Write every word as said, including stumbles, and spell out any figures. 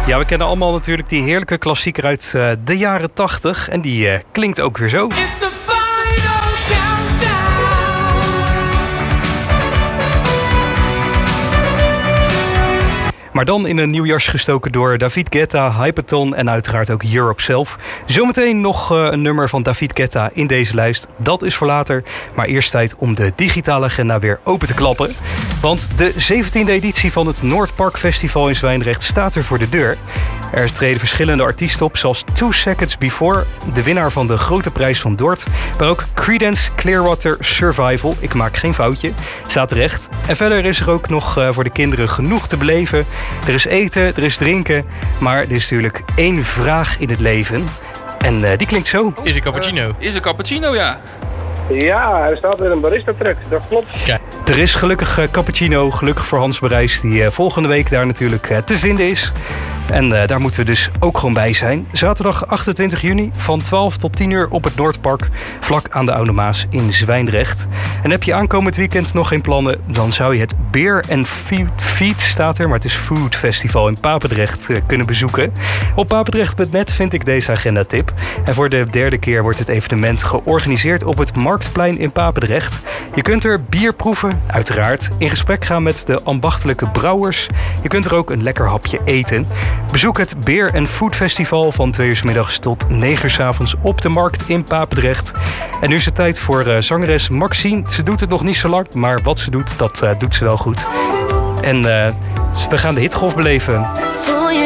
Ja, we kennen allemaal natuurlijk die heerlijke klassieker uit uh, de jaren tachtig. En die uh, klinkt ook weer zo. It's the final countdown. Maar dan in een nieuw jas gestoken door David Guetta, Hypaton en uiteraard ook Europe zelf. Zometeen nog uh, een nummer van David Guetta in deze lijst. Dat is voor later. Maar eerst tijd om de digitale agenda weer open te klappen. Want de zeventiende editie van het Noordpark Festival in Zwijndrecht staat er voor de deur. Er treden verschillende artiesten op, zoals Two Seconds Before, de winnaar van de Grote Prijs van Dort. Maar ook Creedence Clearwater Survival, ik maak geen foutje, het staat terecht. En verder is er ook nog uh, voor de kinderen genoeg te beleven. Er is eten, er is drinken, maar er is natuurlijk één vraag in het leven. En uh, die klinkt zo. Is een cappuccino? Uh, is een cappuccino, ja. Ja, er staat weer een barista-truck, dat klopt. Kijk. Er is gelukkig uh, cappuccino, gelukkig voor Hans Bereis, die uh, volgende week daar natuurlijk uh, te vinden is. En uh, daar moeten we dus ook gewoon bij zijn. Zaterdag achtentwintig juni van twaalf tot tien uur op het Noordpark, vlak aan de Oude Maas in Zwijndrecht. En heb je aankomend weekend nog geen plannen, dan zou je het Beer and Feed, staat er, maar het is Food Festival in Papendrecht uh, kunnen bezoeken. Op papendrecht punt net vind ik deze agendatip. En voor de derde keer wordt het evenement georganiseerd op het Marktplein in Papendrecht. Je kunt er bier proeven, uiteraard, in gesprek gaan met de ambachtelijke brouwers. Je kunt er ook een lekker hapje eten. Bezoek het Beer and Food Festival van twee uur 's middags tot negen uur 's avonds op de markt in Papendrecht. En nu is het tijd voor uh, zangeres Maxine. Ze doet het nog niet zo lang, maar wat ze doet, dat uh, doet ze wel goed. En uh, we gaan de hitgolf beleven. Voel je